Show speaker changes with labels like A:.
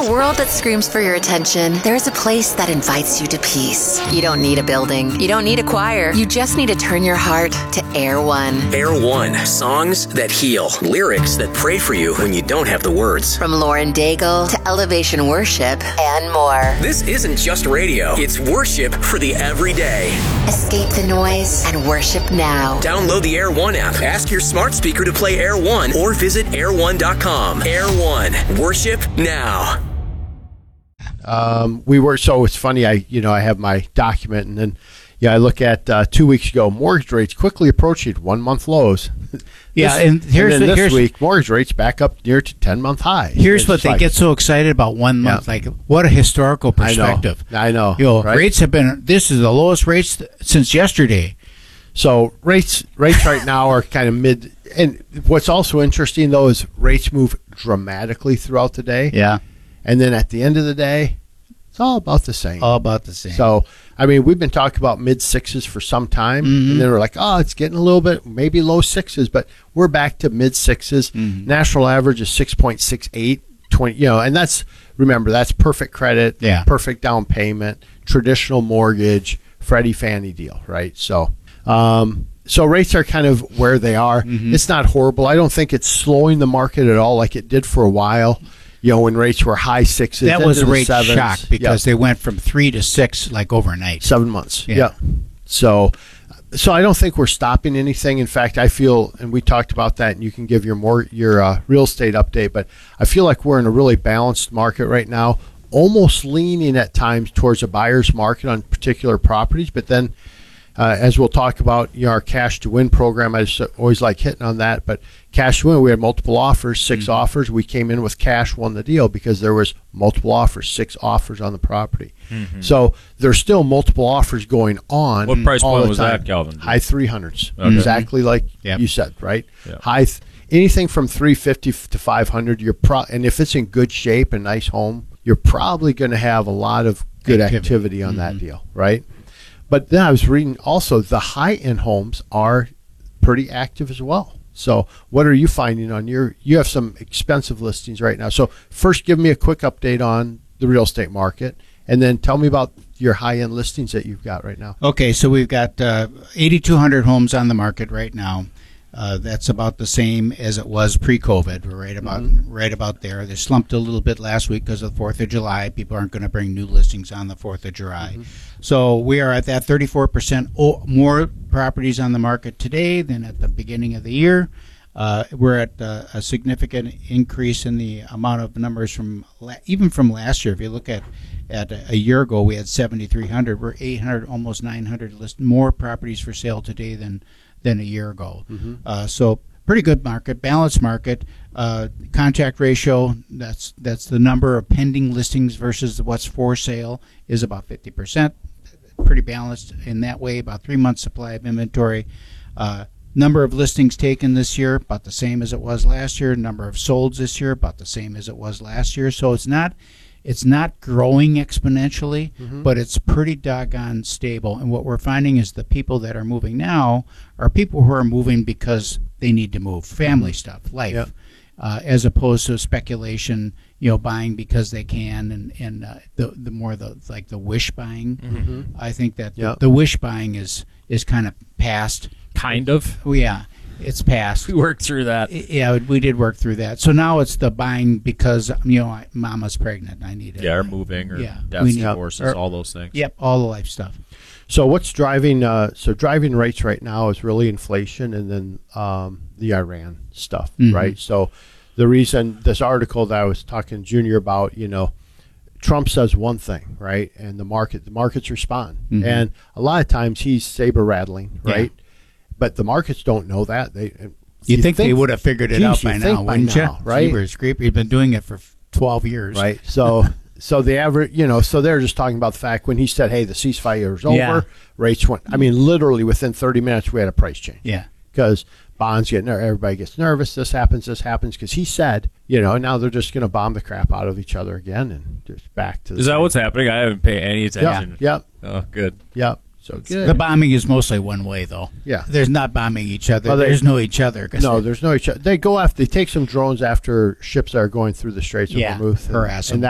A: a world that screams for your attention, there's a place that invites you to peace. You don't need a building. You don't need a choir. You just need to turn your heart to Air One.
B: Air One. Songs that heal. Lyrics that pray for you when you don't have the words.
A: From Lauren Daigle to Elevation Worship and more.
B: This isn't just radio. It's worship for the everyday.
A: Escape the noise and worship now.
B: Download the Air One app. Ask your smart speaker to play Air One or visit air1.com. Air One. Worship now.
C: So it's funny. I have my document, and then I look at 2 weeks ago, mortgage rates quickly approaching 1 month lows. This week, mortgage rates back up near to 10-month highs.
D: Here's what they get so excited about 1 month. Like, what a historical perspective.
C: I know.
D: Right? Rates have been, this is the lowest rates since yesterday.
C: So rates right now are kind of mid. And what's also interesting, though, is rates move dramatically throughout the day.
D: Yeah.
C: And then at the end of the day, it's all about the same.
D: All about the same.
C: So, I mean, we've been talking about mid-sixes for some time.
D: Mm-hmm.
C: And then we're like, it's getting a little bit, maybe low sixes. But we're back to mid-sixes.
D: Mm-hmm.
C: National average is 6.68, 20, and remember, that's perfect credit, perfect down payment, traditional mortgage, Freddie Fannie deal, right? So rates are kind of where they are. Mm-hmm. It's not horrible. I don't think it's slowing the market at all like it did for a while. When rates were high sixes.
D: That was a rate shock because they went from 3 to 6 like overnight.
C: 7 months. Yeah. So I don't think we're stopping anything. In fact, I feel, and we talked about that, and you can give your real estate update, but I feel like we're in a really balanced market right now, almost leaning at times towards a buyer's market on particular properties, but then as we'll talk about, our cash to win program, I just always like hitting on that. But cash to win, we had multiple offers, 6 offers. We came in with cash, won the deal because there was multiple offers, 6 offers on the property. Mm-hmm. So there's still multiple offers going on.
E: What price point was that, Calvin?
C: High 300s, exactly like you said, right?
E: Yep.
C: Anything from 350 to 500. And if it's in good shape, a nice home, you're probably going to have a lot of good activity on that deal, right? But then I was reading also the high-end homes are pretty active as well. So what are you finding on you have some expensive listings right now. So first give me a quick update on the real estate market, and then tell me about your high-end listings that you've got right now.
D: Okay, so we've got 8,200 homes on the market right now. That's about the same as it was pre-COVID. We're right about there. They slumped a little bit last week because of the 4th of July. People aren't going to bring new listings on the 4th of July. Mm-hmm. So we are at that 34% more properties on the market today than at the beginning of the year. We're at a significant increase in the amount of numbers even from last year. If you look at a year ago, we had 7,300. We're 800, almost 900 more properties for sale today than a year ago. Mm-hmm. So pretty good market, balanced market. Contract ratio, that's the number of pending listings versus what's for sale, is about 50%. Pretty balanced in that way, about 3 months supply of inventory. Number of listings taken this year, about the same as it was last year. Number of solds this year, about the same as it was last year. So it's not growing exponentially, but it's pretty doggone stable. And what we're finding is the people that are moving now are people who are moving because they need to move, family stuff, life, as opposed to speculation, buying because they can, and the more the wish buying. Mm-hmm. I think that the wish buying is kind of past.
E: Kind of?
D: Yeah. It's past.
E: We worked through that.
D: Yeah, we did work through that. So now it's the buying because mama's pregnant. I need it.
E: Yeah, or moving, or deaths, divorces, all those things.
D: Yep, all the life stuff.
C: So what's driving? Driving rates right now is really inflation, and then the Iran stuff, right? So the reason this article that I was talking to Junior about, Trump says one thing, right, and the markets respond, and a lot of times he's saber rattling, right. Yeah. But the markets don't know that.
D: You think they would have figured it out by now, wouldn't you?
C: Right?
D: You've been doing it for 12 years.
C: Right. So the average, so they're just talking about the fact when he said, hey, the ceasefire is over, rates went, literally within 30 minutes we had a price change.
D: Yeah.
C: Because bonds get nervous, everybody gets nervous, this happens, because he said, now they're just going to bomb the crap out of each other again and just back to the
E: Is that what's happening? I haven't paid any attention.
C: Yep.
E: Oh, good.
C: Yep. So good.
D: The bombing is mostly one way, though.
C: Yeah.
D: There's not bombing each other. There's no each other.
C: No, there's no each other. They take some drones after ships that are going through the Straits of Hormuz.
D: Harass them.